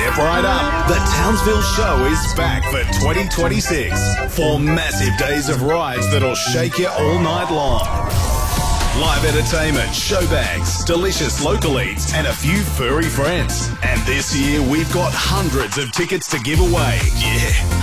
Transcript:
Step right up. The Townsville Show is back for 2026. 4 massive days of rides that'll shake you all night long. Live entertainment, show bags, delicious local eats, and a few furry friends. And this year, we've got hundreds of tickets to give away. Yeah.